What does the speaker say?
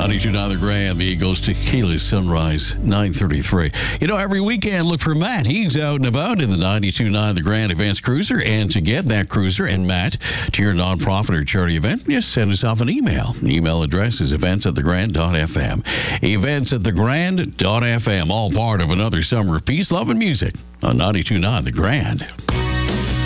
92.9 The Grand, the Eagles Tequila Sunrise, 9:33. You know, every weekend, look for Matt. He's out and about in the 92.9 The Grand Events Cruiser. And to get that cruiser and Matt to your nonprofit or charity event, just send us off an email. The email address is events@thegrand.fm. Events@thegrand.fm, all part of another summer of peace, love, and music on 92.9 The Grand.